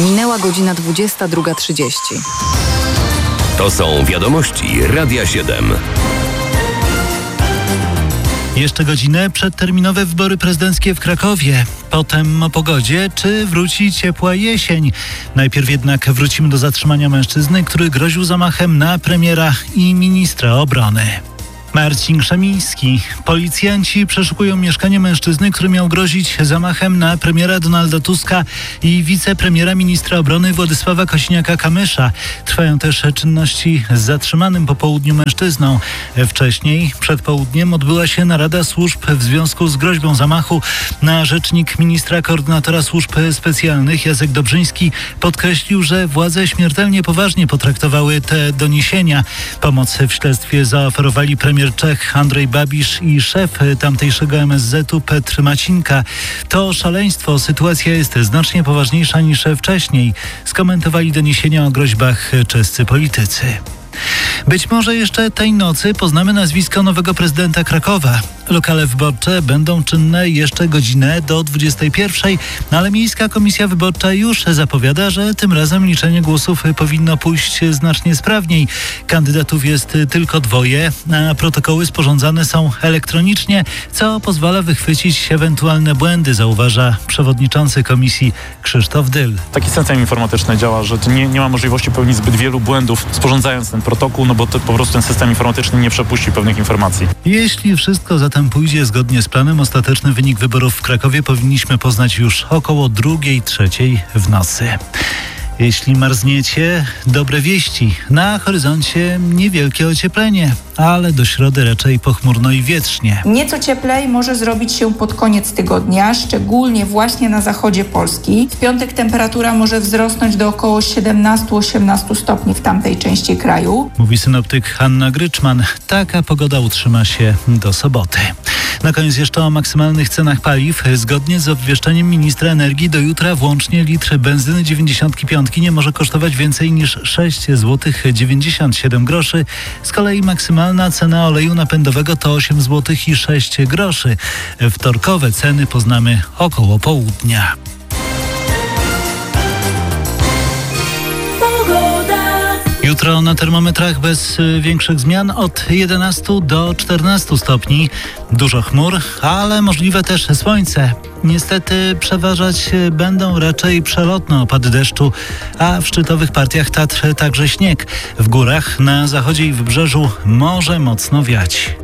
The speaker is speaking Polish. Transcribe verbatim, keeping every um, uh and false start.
Minęła godzina dwudziesta druga trzydzieści. To są wiadomości Radia siedem. Jeszcze godzinę przedterminowe wybory prezydenckie w Krakowie. Potem o pogodzie, czy wróci ciepła jesień. Najpierw jednak wrócimy do zatrzymania mężczyzny, który groził zamachem na premiera i ministra obrony. Marcin Krzemiński. Policjanci przeszukują mieszkanie mężczyzny, który miał grozić zamachem na premiera Donalda Tuska i wicepremiera ministra obrony Władysława Kosiniaka-Kamysza. Trwają też czynności z zatrzymanym po południu mężczyzną. Wcześniej, przed południem, odbyła się narada służb w związku z groźbą zamachu. Na rzecznik ministra koordynatora służb specjalnych Jacek Dobrzyński podkreślił, że władze śmiertelnie poważnie potraktowały te doniesienia. Pomoc w śledztwie zaoferowali premier Czech Andrzej Babisz i szef tamtejszego M S Z u Petr Macinka. To szaleństwo, sytuacja jest znacznie poważniejsza niż wcześniej, skomentowali doniesienia o groźbach czescy politycy. Być może jeszcze tej nocy poznamy nazwisko nowego prezydenta Krakowa. Lokale wyborcze będą czynne jeszcze godzinę do dwudziestej pierwszej, no ale Miejska Komisja Wyborcza już zapowiada, że tym razem liczenie głosów powinno pójść znacznie sprawniej. Kandydatów jest tylko dwoje, a protokoły sporządzane są elektronicznie, co pozwala wychwycić ewentualne błędy, zauważa przewodniczący komisji Krzysztof Dyl. Taki system informatyczny działa, że nie, nie ma możliwości popełnić zbyt wielu błędów sporządzając ten protokół, no bo to po prostu ten system informatyczny nie przepuści pewnych informacji. Jeśli wszystko zatem pójdzie zgodnie z planem, ostateczny wynik wyborów w Krakowie powinniśmy poznać już około drugiej, trzeciej w nocy. Jeśli marzniecie, dobre wieści. Na horyzoncie niewielkie ocieplenie, ale do środy raczej pochmurno i wietrznie. Nieco cieplej może zrobić się pod koniec tygodnia, szczególnie właśnie na zachodzie Polski. W piątek temperatura może wzrosnąć do około siedemnaście osiemnaście stopni w tamtej części kraju. Mówi synoptyk Hanna Gryczman. Taka pogoda utrzyma się do soboty. Na koniec jeszcze o maksymalnych cenach paliw. Zgodnie z obwieszczeniem ministra energii do jutra włącznie litr benzyny dziewięćdziesiąt pięć nie może kosztować więcej niż sześć złotych dziewięćdziesiąt siedem groszy. Z kolei maksymalna cena oleju napędowego to osiem złotych i sześć groszy. Wtorkowe ceny poznamy około południa. Jutro na termometrach bez większych zmian od jedenastu do czternastu stopni. Dużo chmur, ale możliwe też słońce. Niestety przeważać będą raczej przelotne opady deszczu, a w szczytowych partiach Tatr także śnieg. W górach, na zachodzie i wybrzeżu może mocno wiać.